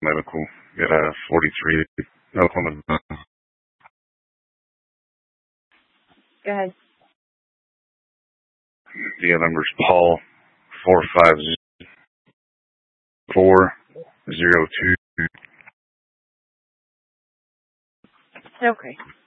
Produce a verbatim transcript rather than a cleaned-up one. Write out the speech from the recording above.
medical. Got a forty-three Oklahoma. Go ahead. The number's Paul four five four zero two. Okay.